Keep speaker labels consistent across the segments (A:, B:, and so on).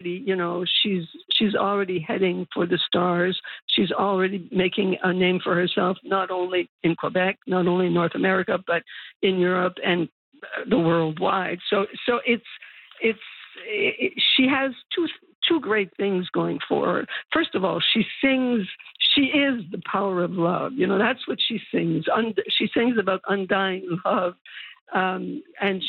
A: already, she's already heading for the stars. She's already making a name for herself, not only in Quebec, not only in North America, but in Europe and the worldwide. So she has two great things going for her. First of all, she sings. She is the power of love. That's what she sings. She sings about undying love, and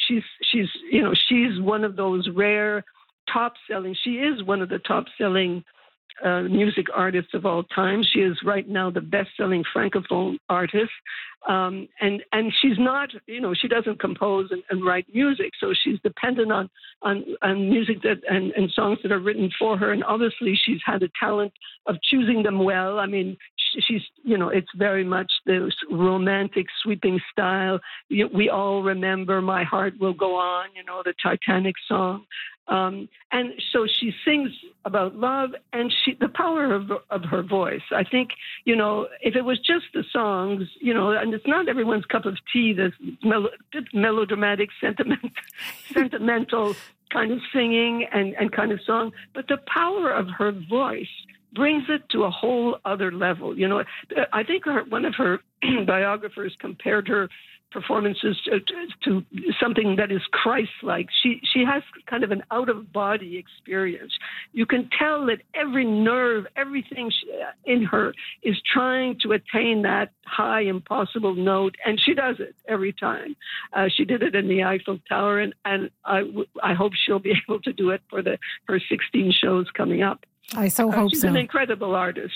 A: she's one of those rare top-selling. She is one of the top-selling music artists of all time. She is right now the best-selling francophone artist, and she's not. She doesn't compose and write music, so she's dependent on music and songs that are written for her. And obviously, she's had a talent of choosing them well. I mean, she's it's very much the romantic, sweeping style. We all remember "My Heart Will Go On," the Titanic song. And so she sings about love and the power of her voice. I think, if it was just the songs, and it's not everyone's cup of tea, this melodramatic, sentimental kind of singing and kind of song, but the power of her voice brings it to a whole other level. I think one of her biographers compared her performances to something that is Christ-like. She has kind of an out-of-body experience. You can tell that every nerve, everything in her is trying to attain that high, impossible note, and she does it every time. She did it in the Eiffel Tower, and I hope she'll be able to do it for her 16 shows coming up.
B: I so hope
A: she's
B: so.
A: She's an incredible artist.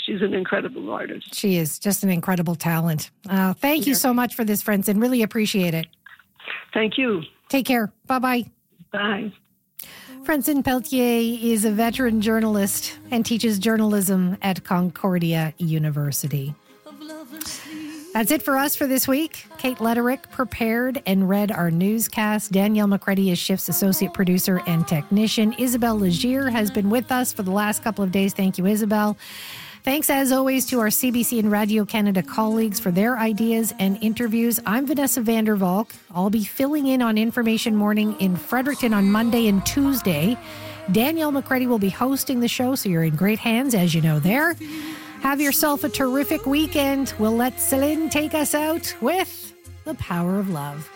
B: She is just an incredible talent. Thank you so much for this, Francine. Really appreciate it.
A: Thank you.
B: Take care. Bye-bye.
A: Bye.
B: Francine Pelletier is a veteran journalist and teaches journalism at Concordia University. That's it for us for this week. Kate Letterick prepared and read our newscast. Danielle McCready is Shift's associate producer and technician. Isabel Legier has been with us for the last couple of days. Thank you, Isabel. Thanks, as always, to our CBC and Radio Canada colleagues for their ideas and interviews. I'm Vanessa Vander Valk. I'll be filling in on Information Morning in Fredericton on Monday and Tuesday. Danielle McCready will be hosting the show, so you're in great hands, as you know there. Have yourself a terrific weekend. We'll let Celine take us out with The Power of Love.